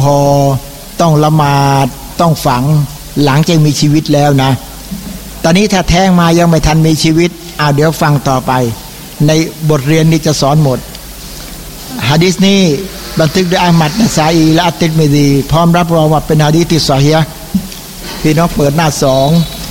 ห่อต้องละหมาดต้องฝังหลังจากมีชีวิตแล้วนะตอนนี้ถ้าแท้งมายังไม่ทันมีชีวิตเดี๋ยวฟังต่อไปในบทเรียนนี้จะสอนหมดหะดีษนี้บันทึกโดยอะห์มัด นะซาอีและอัตติรมิซีพร้อมรับรองว่าเป็นหะดีษที่ซอฮีฮ์พี่น้องเปิดหน้า2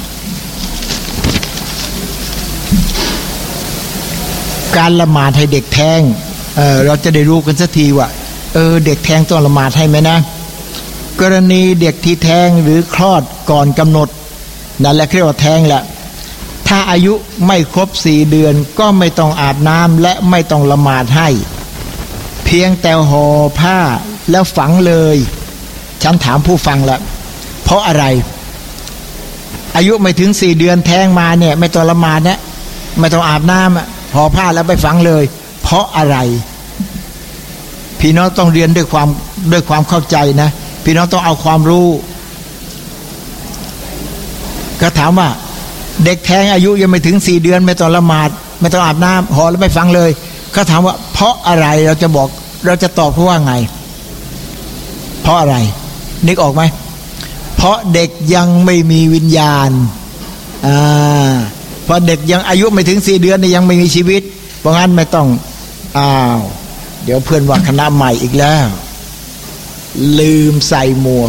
การละหมาดให้เด็กแท้งเราจะได้รู้กันสักทีว่าเด็กแท้งต้องละหมาดให้ไหมนะกรณีเด็กที่แท้งหรือคลอดก่อนกำหนดนั่นแหละเรียกว่าแท้งแหละถ้าอายุไม่ครบ4 เดือนก็ไม่ต้องอาบน้ำและไม่ต้องละหมาดให้เพียงแต่ห่อผ้าแล้วฝังเลยฉันถามผู้ฟังละเพราะอะไรอายุไม่ถึง4 เดือนแท้งมาเนี่ยไม่ต้องละหมาดนะไม่ต้องอาบน้ำห่อผ้าแล้วไปฝังเลยเพราะอะไรพี่น้องต้องเรียนด้วยความเข้าใจนะพี่น้องต้องเอาความรู้ก็ถามว่าเด็กแท้งอายุยังไม่ถึง4 เดือนไม่ต้องละหมาดไม่ต้องอาบน้ำห่อแล้วไปฝังเลยเขาถามว่าเพราะอะไรเราจะตอบเขาว่าไงเพราะอะไรนึกออกไหมเพราะเด็กยังไม่มีวิญญาณเพราะเด็กยังอายุไม่ถึง4 เดือนนี่ยังไม่มีชีวิตเพราะงั้นไม่ต้องเดี๋ยวเพื่อนว่าคณะใหม่อีกแล้วลืมใส่หมวก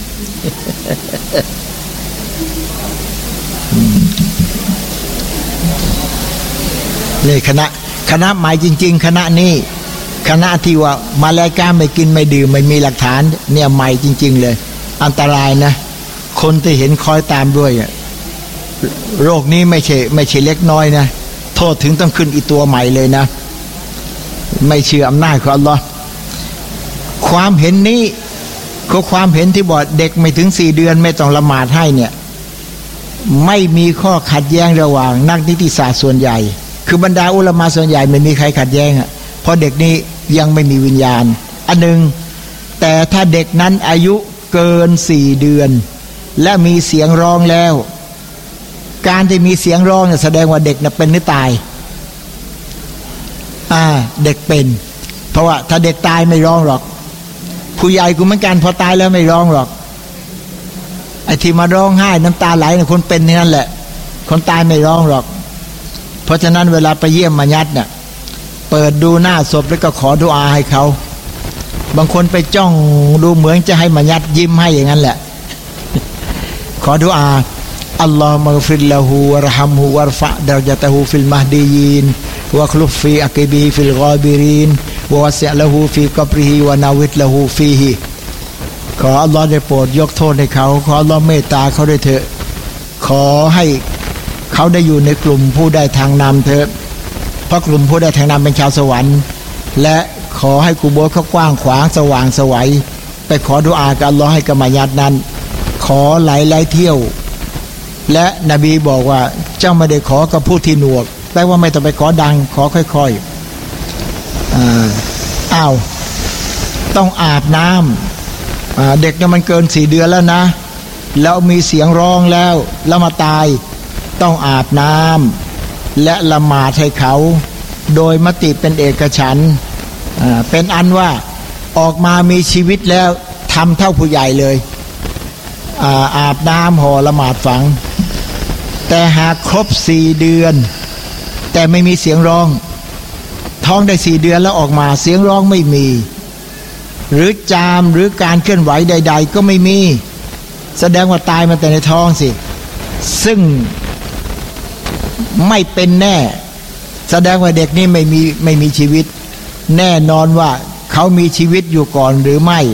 นี่คณะใหม่จริงๆคณะนี้คณะที่ว่ามาลาอิกะฮ์ไม่กินไม่ดื่มไม่มีหลักฐานเนี่ยใหม่จริงๆเลยอันตรายนะคนที่เห็นคอยตามด้วยโรคนี้ไม่ใช่เล็กน้อยนะโทษถึงต้องขึ้นอีตัวใหม่เลยนะไม่เชื่ออำนาจของอัลเลาะห์ความเห็นนี้คือความเห็นที่บอกเด็กไม่ถึง4 เดือนไม่ต้องละหมาดให้เนี่ยไม่มีข้อขัดแย้งระหว่างนักนิติศาสตร์ส่วนใหญ่คือบรรดาอุลามะส่วนใหญ่ไม่มีใครขัดแย้งเพราะเด็กนี้ยังไม่มีวิญญาณอันหนึ่งแต่ถ้าเด็กนั้นอายุเกิน4 เดือนและมีเสียงร้องแล้วการที่มีเสียงร้องเนี่ยแสดงว่าเด็กน่ะเป็นหรือตายเด็กเป็นเพราะว่าถ้าเด็กตายไม่ร้องหรอกผู้ใหญ่กูเหมือนกันพอตายแล้วไม่ร้องหรอกไอ้ที่มาร้องไห้น้ำตาไหลเนี่ยคนเป็นนั่นแหละคนตายไม่ร้องหรอกเพราะฉะนั้นเวลาไปเยี่ยมมัญญัติเนี่ยเปิดดูหน้าศพแล้วก็ขอดุอาให้เขาบางคนไปจ้องดูเหมือนจะให้มัญญัติยิ้มให้อย่างนั้นแหละขอดุอาอัลลอฮุมะฆฟิรละฮูวะรฮัมฮูวัรฟะดะรญะตะฮูฟิลมะฮดียีนวะคลุฟฟีอักิบีฟิลกอบิรีนวะวัสซิละฮูฟีกับริฮิวะนาวิตละฮูฟีฮิขออัลลอฮ์ได้โปรดยกโทษให้เขาขออัลลอฮ์เมตตาเขาด้วยเถอะขอให้เขาได้อยู่ในกลุ่มผู้ได้ทางนำเถอะเพราะกลุ่มผู้ได้ทางนำเป็นชาวสวรรค์และขอให้กุโบร์เขากว้างขวางสว่างไสวไปขอดุอากับอัลลอฮ์ให้กับมัญญัตินั้นขอหลายเที่ยวและนบีบอกว่าเจ้าไม่ได้ขอกับผู้ที่หนวกแปลว่าไม่ต้องไปขอดังขอค่อยๆต้องอาบน้ำเด็กเนี่ยมันเกิน4 เดือนแล้วนะแล้วมีเสียงร้องแล้วมาตายต้องอาบน้ำและละหมาดให้เขาโดยมติเป็นเอกฉันท์เป็นอันว่าออกมามีชีวิตแล้วทำเท่าผู้ใหญ่เลยอาบน้ำห่อละหมาดฝังแต่หากครบ4 เดือนแต่ไม่มีเสียงร้องท้องได้4 เดือนแล้วออกมาเสียงร้องไม่มีหรือจามหรือการเคลื่อนไหวใดๆก็ไม่มีแสดงว่าตายมาแต่ในท้องสิซึ่งไม่เป็นแน่แสดงว่าเด็กนี่ไม่มีชีวิตแน่นอนว่าเขามีชีวิตอยู่ก่อนหรือไม่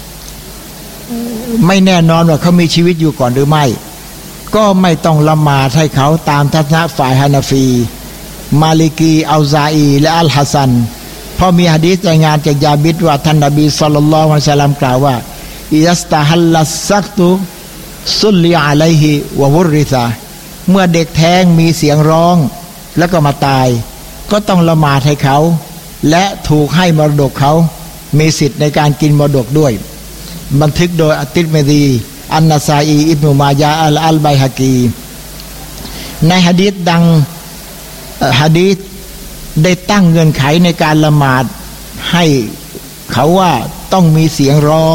แน่นอนว่าเขามีชีวิตอยู่ก่อนหรือไม่ก็ไม่ต้องละหมาดให้เขาตามทัศนะฝ่ายฮานาฟีมาลิกีอัลซาอีและอัลฮัสซันเพราะมีหะดีษรายงานจากยาบิดว่าท่านนบีศ็อลลัลลอฮุอะลัยฮิวะซัลลัมกล่าวว่าอิยัสตะฮัลลัสซักตุซุลลิอะลัยฮิวะวุริซะเมื่อเด็กแท้งมีเสียงร้องแล้วก็มาตายก็ต้องละหมาดให้เขาและถูกให้มรดกเขามีสิทธิ์ในการกินมรดกด้วยบันทึกโดยอัตติรมิซีอันนะซาอีอิบนุมายะอัลบัยฮะกีในหะดีษดังหะดีษได้ตั้งเงื่อนไขในการละหมาดให้เขาว่าต้องมีเสียงร้อง